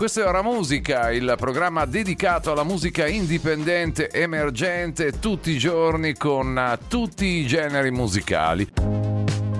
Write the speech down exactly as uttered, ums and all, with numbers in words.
Questo è Ora Musica, il programma dedicato alla musica indipendente, emergente, tutti i giorni con tutti i generi musicali.